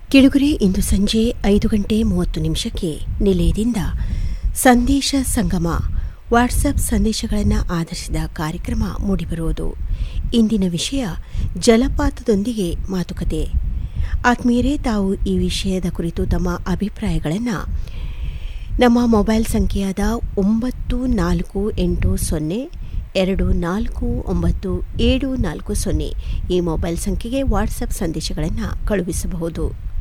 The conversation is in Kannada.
ಕೆಳಗರೆ ಇಂದು ಸಂಜೆ 5:30 ನಿಲಯದಿಂದ ಸಂದೇಶ ಸಂಗಮ ವಾಟ್ಸಪ್ ಸಂದೇಶಗಳನ್ನು ಆಧರಿಸಿದ ಕಾರ್ಯಕ್ರಮ ಮೂಡಿಬರುವುದು. ಇಂದಿನ ವಿಷಯ ಜಲಪಾತದೊಂದಿಗೆ ಮಾತುಕತೆ. ಆತ್ಮೀಯರೇ, ತಾವು ಈ ವಿಷಯದ ಕುರಿತು ತಮ್ಮ ಅಭಿಪ್ರಾಯಗಳನ್ನು ನಮ್ಮ ಮೊಬೈಲ್ ಸಂಖ್ಯೆಯಾದ 9480249740 ಈ ಮೊಬೈಲ್ ಸಂಖ್ಯೆಗೆ ವಾಟ್ಸಪ್ ಸಂದೇಶಗಳನ್ನು ಕಳುಹಿಸಬಹುದು.